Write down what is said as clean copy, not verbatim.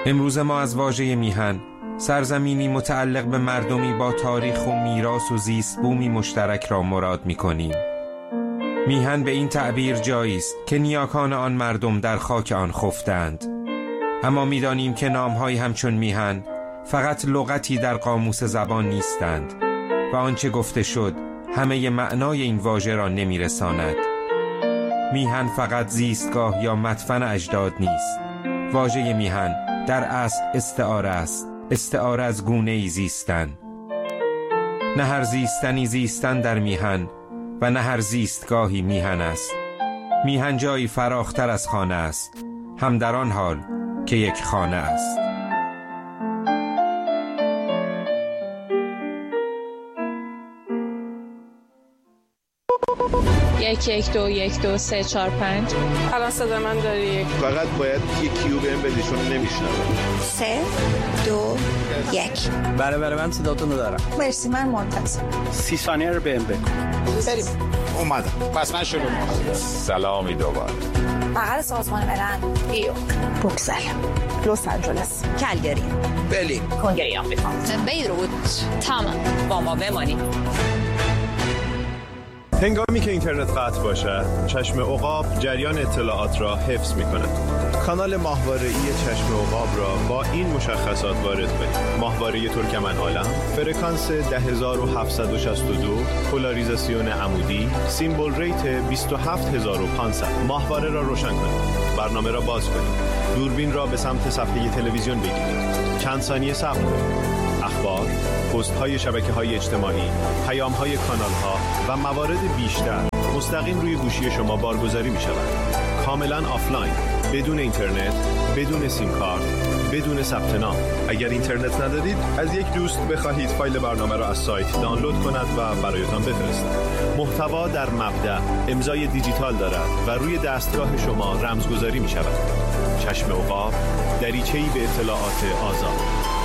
امروز ما از واژه میهن، سرزمینی متعلق به مردمی با تاریخ و میراث و زیست بومی مشترک را مراد می‌کنیم. میهن به این تعبیر جایی است که نیاکان آن مردم در خاک آن خفتند. اما می‌دانیم که نام‌های همچون میهن فقط لغتی در قاموس زبان نیستند و آنچه گفته شد همه معنای این واژه را نمی‌رساند. میهن فقط زیستگاه یا مدفن اجداد نیست. واژه میهن در اصل استعاره است، استعاره از گونه‌ای زیستن. نه هر زیستنی زیستن در میهن و نه هر زیستگاهی میهن است. میهن جایی فراختر از خانه است، هم در آن حال که یک خانه است. 1 1 2 1 2 3 4 5. الان صدا من داری؟ فقط باید یک کیو بهم بدی چون نمیشنوم. 3 2 1. بله من صداتون رو دارم. مرسی، من منتظر. 30 ثانیه رو بهم بگو. بریم. اومدم. پس من شروع می‌کنم. سلامی دوباره. بغل سازمان ملل، نیویورک، بروکسل، لس آنجلس، کلگری، برلین، کنگره آمریکا، بیروت. تمام. با ما بمانید. هنگامی که اینترنت قطع باشد، چشم عقاب جریان اطلاعات را حفظ می‌کند. کانال ماهواره‌ای چشم عقاب را با این مشخصات وارد کنید: ماهواره ترکمن‌عالم، فرکانس 10762، پولاریزاسیون عمودی، سیمبل ریت 27500. ماهواره را روشن کنید. برنامه را باز کنید. دوربین را به سمت صفحه تلویزیون بگیرید. چند ثانیه صبر کنید. اخبار، پست‌های شبکه‌های اجتماعی، پیام‌های کانال‌ها و موارد بیشتر مستقیم روی گوشی شما بارگذاری می‌شود. کاملاً آفلاین، بدون اینترنت، بدون سیم کارت، بدون ثبت نام. اگر اینترنت ندارید، از یک دوست بخواهید فایل برنامه را از سایت دانلود کند و برایتان بفرستد. محتوا در مبدأ امضای دیجیتال دارد و روی دستگاه شما رمزگذاری می‌شود. چشم عقاب، دریچه‌ای به اطلاعات آزاد.